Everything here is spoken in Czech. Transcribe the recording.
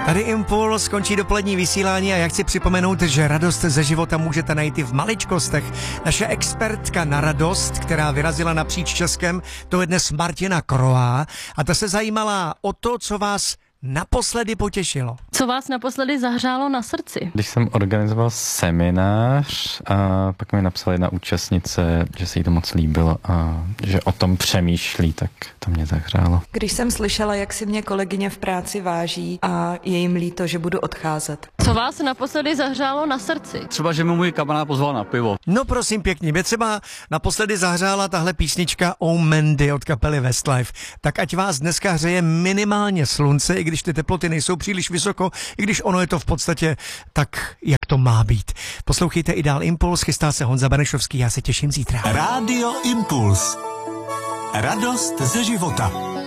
Tady Impuls, skončí dopolední vysílání a já chci připomenout, že radost ze života můžete najít i v maličkostech. Naše expertka na radost, která vyrazila napříč Českem, to je dnes Martina Kroá a ta se zajímala o to, co vás naposledy potěšilo. Co vás naposledy zahřálo na srdci? Když jsem organizoval seminář a pak mi napsala jedna účastnice, že se jí to moc líbilo a že o tom přemýšlí, tak to mě zahřálo. Když jsem slyšela, jak si mě kolegyně v práci váží a je jim líto, že budu odcházet. Co vás naposledy zahřálo na srdci? Třeba, že mi můj kamarád pozval na pivo. No prosím pěkně, mě třeba naposledy zahřála tahle písnička Oh Mandy od kapely Westlife. Tak ať vás dneska hřeje minimálně slunce, i když ty teploty nejsou příliš vysoko, i když ono je to v podstatě tak, jak to má být. Poslouchejte i dál Impuls, chystá se Honza Benešovský, já se těším zítra. Rádio Impuls. Radost ze života.